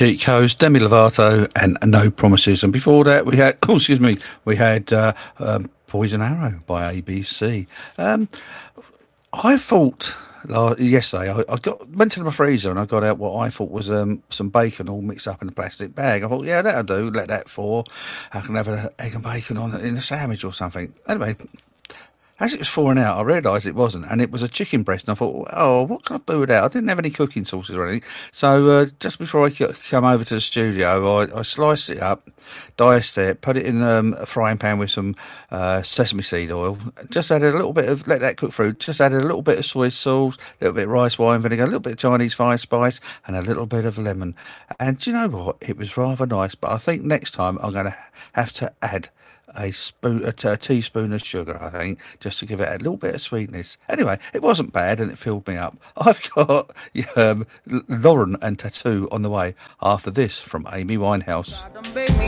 Cheat Codes, Demi Lovato, and No Promises. And before that, we had, Poison Arrow by ABC. I thought yesterday went to my freezer and I got out what I thought was some bacon all mixed up in a plastic bag. I thought, yeah, that'll do. Let that thaw. I can have an egg and bacon on it in a sandwich or something. Anyway, as it was thawing out, I realised it wasn't, and it was a chicken breast. And I thought, oh, what can I do with that? I didn't have any cooking sauces or anything. So just before I come over to the studio, I sliced it up, diced it, put it in a frying pan with some sesame seed oil. Just added a little bit of, let that cook through. Just added a little bit of soy sauce, a little bit of rice wine vinegar, a little bit of Chinese fire spice, and a little bit of lemon. And do you know what? It was rather nice. But I think next time I'm going to have to add a teaspoon of sugar, I think, just to give it a little bit of sweetness. Anyway, it wasn't bad and it filled me up. I've got Lauren and Tattoo on the way after this from Amy Winehouse.